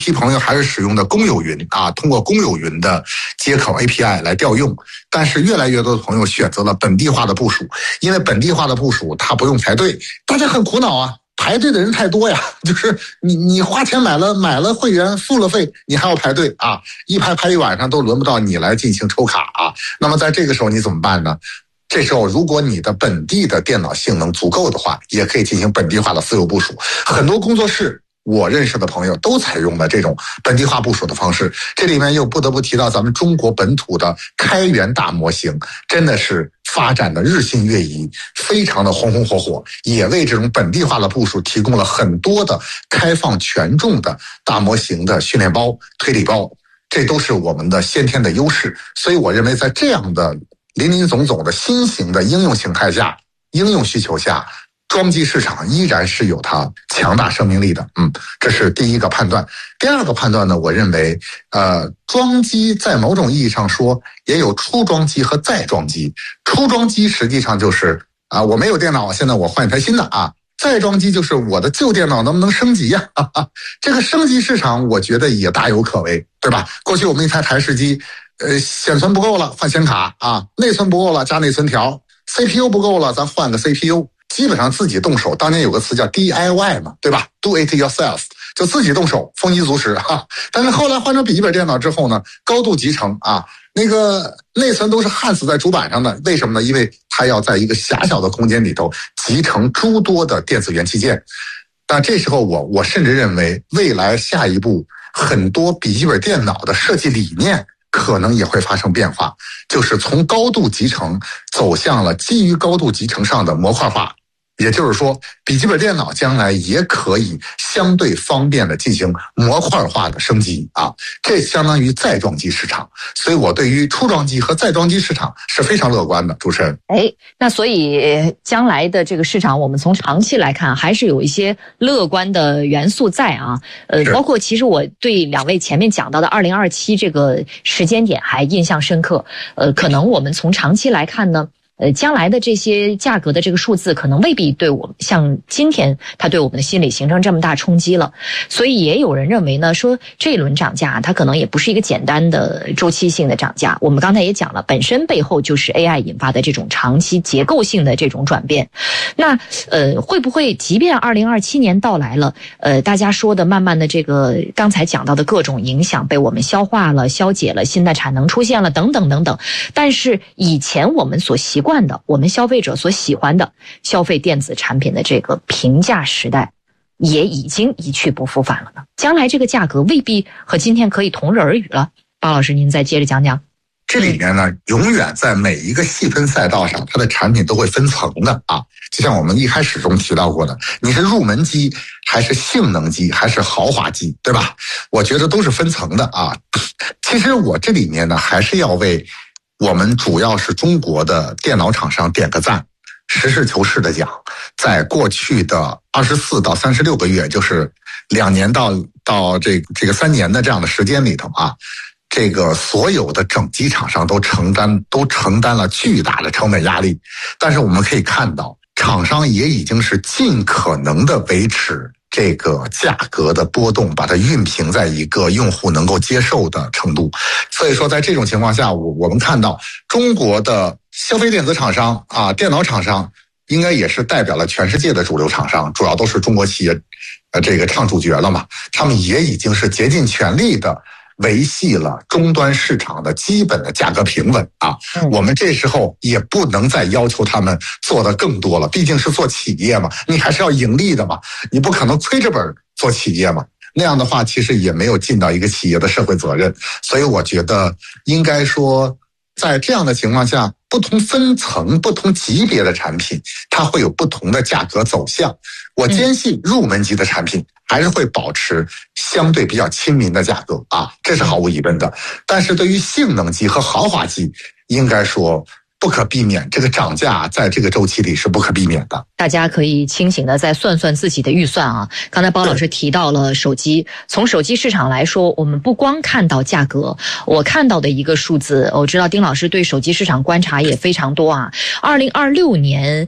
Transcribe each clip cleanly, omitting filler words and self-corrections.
批朋友还是使用的公有云啊，通过公有云的接口 API 来调用，但是越来越多的朋友选择了本地化的部署，因为本地化的部署它不用排队，大家很苦恼啊。排队的人太多呀，就是你花钱买了会员，付了费，你还要排队啊，一排一晚上都轮不到你来进行抽卡啊。那么在这个时候你怎么办呢？这时候如果你的本地的电脑性能足够的话，也可以进行本地化的私有部署。很多工作室我认识的朋友都采用了这种本地化部署的方式，这里面又不得不提到咱们中国本土的开源大模型，真的是发展的日新月异，非常的红红火火，也为这种本地化的部署提供了很多的开放权重的大模型的训练包、推理包，这都是我们的先天的优势。所以我认为在这样的林林总总的新型的应用形态下、应用需求下，装机市场依然是有它强大生命力的。这是第一个判断。第二个判断呢，我认为装机在某种意义上说也有初装机和再装机。初装机实际上就是我没有电脑，现在我换一台新的啊。再装机就是我的旧电脑能不能升级呀？这个升级市场我觉得也大有可为，对吧？过去我们一台台式机显存不够了换显卡啊，内存不够了加内存条， CPU 不够了咱换个 CPU，基本上自己动手。当年有个词叫 DIY 嘛，对吧？ Do it yourself， 就自己动手，丰衣足食啊。但是后来换成笔记本电脑之后呢，高度集成啊，那个内存都是焊死在主板上的。为什么呢？因为它要在一个狭小的空间里头集成诸多的电子元器件。但这时候我甚至认为，未来下一步很多笔记本电脑的设计理念可能也会发生变化，就是从高度集成走向了基于高度集成上的模块化。也就是说，笔记本电脑将来也可以相对方便的进行模块化的升级啊，这相当于再装机市场。所以我对于初装机和再装机市场是非常乐观的。主持人， 那所以将来的这个市场，我们从长期来看，还是有一些乐观的元素在啊。包括其实我对两位前面讲到的2027这个时间点还印象深刻。可能我们从长期来看呢，将来的这些价格的这个数字可能未必对我们像今天它对我们的心理形成这么大冲击了。所以也有人认为呢，说这一轮涨价它可能也不是一个简单的周期性的涨价。我们刚才也讲了，本身背后就是 AI 引发的这种长期结构性的这种转变。那会不会即便2027年到来了，大家说的慢慢的这个刚才讲到的各种影响被我们消化了、消解了，新的产能出现了等等等等，但是以前我们所习惯的，我们消费者所喜欢的消费电子产品的这个平价时代也已经一去不复返了呢？将来这个价格未必和今天可以同日而语了。包老师您再接着讲讲。 这里面呢，永远在每一个细分赛道上，它的产品都会分层的啊。就像我们一开始中提到过的，你是入门机还是性能机还是豪华机，对吧？我觉得都是分层的啊。其实我这里面呢，还是要为我们主要是中国的电脑厂商点个赞。实事求是的讲，在过去的24到36个月，就是2年到这个3年的这样的时间里头啊，这个所有的整机厂商都承担了巨大的成本压力。但是我们可以看到，厂商也已经是尽可能的维持这个价格的波动，把它熨平在一个用户能够接受的程度。所以说在这种情况下，我们看到中国的消费电子厂商啊，电脑厂商应该也是代表了全世界的主流厂商，主要都是中国企业这个唱主角了嘛。他们也已经是竭尽全力的维系了终端市场的基本的价格平稳啊。我们这时候也不能再要求他们做的更多了，毕竟是做企业嘛，你还是要盈利的嘛，你不可能亏着本做企业嘛。那样的话其实也没有尽到一个企业的社会责任。所以我觉得应该说，在这样的情况下，不同分层不同级别的产品它会有不同的价格走向。我坚信入门级的产品还是会保持相对比较亲民的价格啊，这是毫无疑问的。但是对于性能机和豪华机，应该说不可避免，这个涨价在这个周期里是不可避免的。 大家可以清醒的再算算自己的预算啊。刚才包老师提到了手机，从手机市场来说，我们不光看到价格，我看到的一个数字，我知道丁老师对手机市场观察也非常多啊。2026年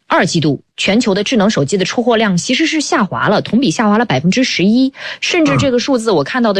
2季度全球的智能手机的出货量其实是下滑了，同比下滑了11%，甚至这个数字我看到的